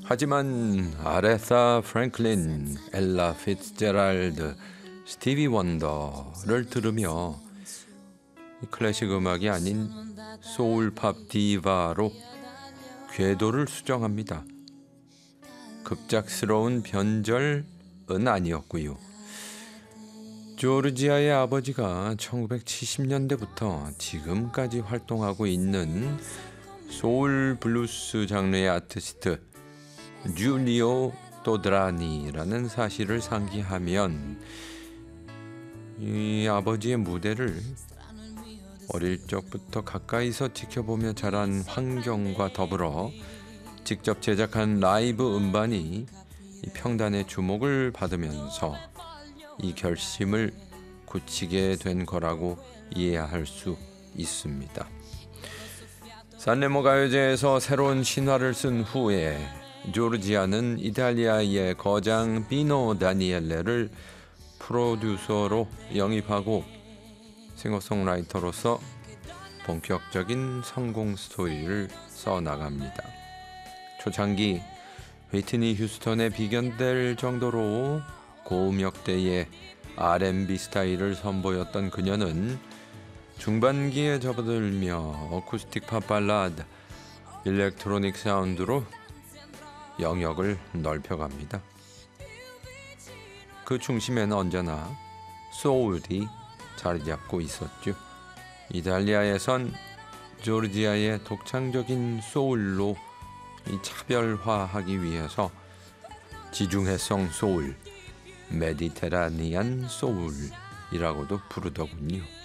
하지만 아레사 프랭클린, 엘라 피츠제랄드, 스티비 원더를 들으며 클래식 음악이 아닌 소울팝 디바로 궤도를 수정합니다. 급작스러운 변절은 아니었고요. 조르지아의 아버지가 1970년대부터 지금까지 활동하고 있는 소울 블루스 장르의 아티스트 줄리오 또드라니라는 사실을 상기하면 이 아버지의 무대를 어릴 적부터 가까이서 지켜보며 자란 환경과 더불어 직접 제작한 라이브 음반이 이 평단의 주목을 받으면서 이 결심을 굳히게 된 거라고 이해할 수 있습니다. 산레모 가요제에서 새로운 신화를 쓴 후에 조르지아는 이탈리아의 거장 비노 다니엘레를 프로듀서로 영입하고 싱어송라이터로서 본격적인 성공 스토리를 써나갑니다. 초창기 휘트니 휴스턴에 비견될 정도로 고음역대의 R&B 스타일을 선보였던 그녀는 중반기에 접어들며 어쿠스틱 팝 발라드, 일렉트로닉 사운드로 영역을 넓혀갑니다. 그 중심에는 언제나 소울이 자리 잡고 있었죠. 이탈리아에선 조르지아의 독창적인 소울로 이 차별화하기 위해서 지중해성 소울, 메디테라니안 소울이라고도 부르더군요.